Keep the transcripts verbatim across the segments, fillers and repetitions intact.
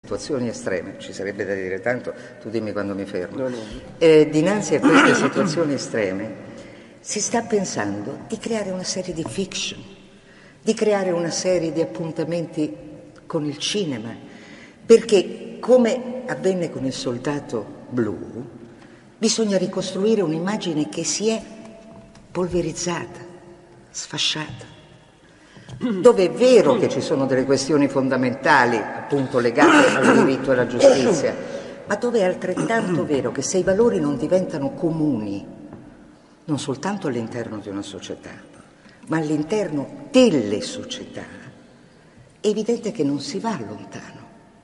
situazioni estreme, ci sarebbe da dire tanto, tu dimmi quando mi fermo. No, no. Eh, dinanzi a queste situazioni estreme si sta pensando di creare una serie di fiction, di creare una serie di appuntamenti con il cinema, perché come avvenne con il Soldato Blu, bisogna ricostruire un'immagine che si è polverizzata, sfasciata, dove è vero che ci sono delle questioni fondamentali, appunto legate al diritto e alla giustizia, ma dove è altrettanto vero che se i valori non diventano comuni, non soltanto all'interno di una società, ma all'interno delle società, è evidente che non si va lontano.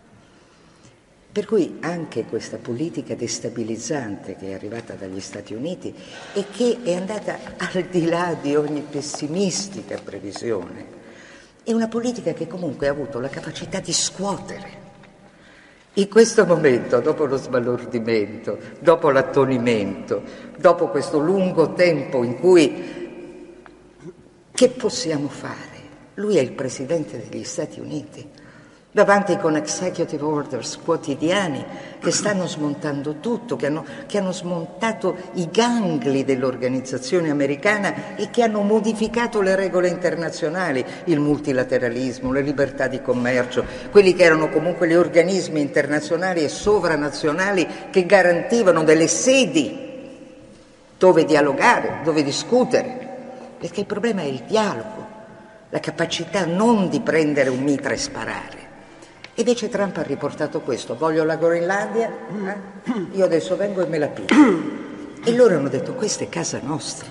Per cui anche questa politica destabilizzante che è arrivata dagli Stati Uniti e che è andata al di là di ogni pessimistica previsione, è una politica che comunque ha avuto la capacità di scuotere. In questo momento, dopo lo sbalordimento, dopo l'attonimento, dopo questo lungo tempo in cui che possiamo fare? Lui è il presidente degli Stati Uniti, davanti con executive orders quotidiani che stanno smontando tutto, che hanno, che hanno smontato i gangli dell'organizzazione americana e che hanno modificato le regole internazionali, il multilateralismo, le libertà di commercio, quelli che erano comunque gli organismi internazionali e sovranazionali che garantivano delle sedi dove dialogare, dove discutere, perché il problema è il dialogo, la capacità non di prendere un mitra e sparare. E invece Trump ha riportato questo: voglio la Groenlandia, eh? Io adesso vengo e me la piglio. E loro hanno detto: questa è casa nostra.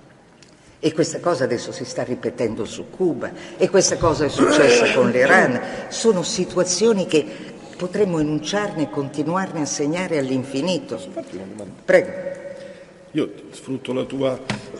E questa cosa adesso si sta ripetendo su Cuba, e questa cosa è successa con l'Iran. Sono situazioni che potremmo enunciarne e continuarne a segnare all'infinito. Prego. Io sfrutto la tua,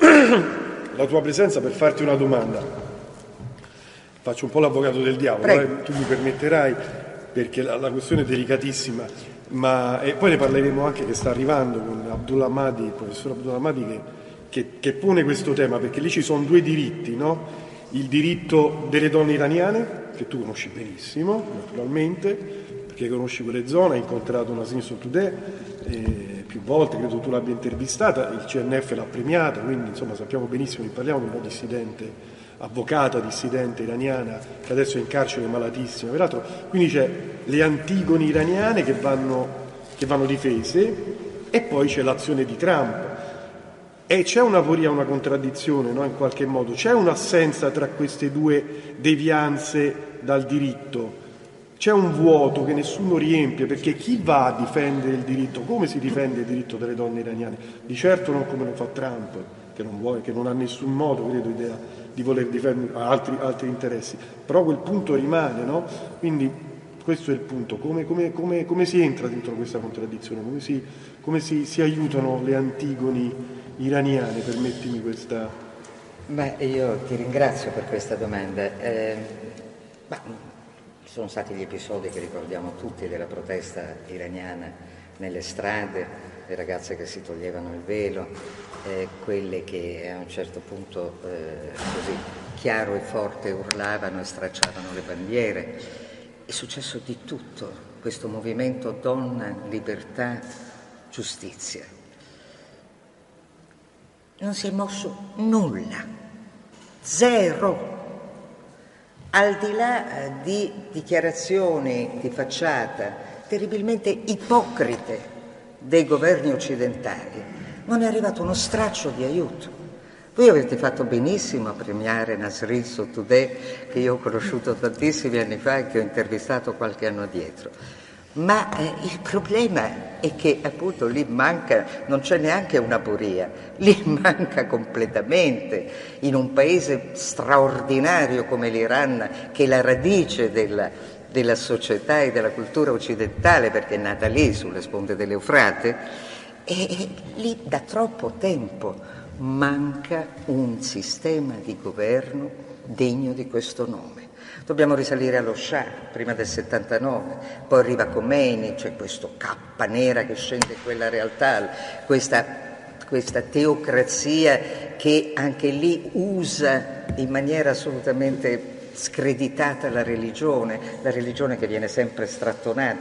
la tua presenza per farti una domanda. Faccio un po' l'avvocato del diavolo, eh? Tu mi permetterai, perché la, la questione è delicatissima, ma e poi ne parleremo anche, che sta arrivando con Abdullah Mahdi, il professor Abdullah Mahdi, che, che, che pone questo tema, perché lì ci sono due diritti, no? Il diritto delle donne iraniane, che tu conosci benissimo, naturalmente, perché conosci quelle zone, hai incontrato Nasrin Sotoudeh eh, più volte, credo tu l'abbia intervistata, il C N F l'ha premiata, quindi insomma sappiamo benissimo che parliamo di una dissidente, avvocata dissidente iraniana che adesso è in carcere malatissima, peraltro. Quindi c'è le Antigoni iraniane che vanno, che vanno difese, e poi c'è l'azione di Trump, e c'è una aporia, una contraddizione, no? In qualche modo c'è un'assenza tra queste due devianze dal diritto, c'è un vuoto che nessuno riempie, perché chi va a difendere il diritto? Come si difende il diritto delle donne iraniane? Di certo non come lo fa Trump, che non vuole, che non ha nessun modo, credo, idea di voler difendere altri, altri interessi, però quel punto rimane, no? Quindi questo è il punto: come, come, come, come si entra dentro questa contraddizione, come si, come si, si aiutano le Antigoni iraniane, permettimi questa... Beh, io ti ringrazio per questa domanda. Eh, ma, ci sono stati gli episodi che ricordiamo tutti della protesta iraniana nelle strade, le ragazze che si toglievano il velo, eh, quelle che a un certo punto eh, così chiaro e forte urlavano e stracciavano le bandiere. È successo di tutto, questo movimento donna, libertà, giustizia. Non si è mosso nulla, zero. Al di là di dichiarazioni di facciata terribilmente ipocrite dei governi occidentali, non è arrivato uno straccio di aiuto. Voi avete fatto benissimo a premiare Nasrin Sotoudeh, che io ho conosciuto tantissimi anni fa e che ho intervistato qualche anno addietro. Ma eh, il problema è che appunto lì manca, non c'è neanche un'aporia, lì manca completamente, in un paese straordinario come l'Iran, che è la radice della, della società e della cultura occidentale, perché è nata lì sulle sponde dell'Eufrate, e, e lì da troppo tempo manca un sistema di governo degno di questo nome. Dobbiamo risalire allo Shah, prima del settantanove, poi arriva Khomeini, c'è questo cappa nera che scende in quella realtà, questa, questa teocrazia che anche lì usa in maniera assolutamente screditata la religione, la religione che viene sempre strattonata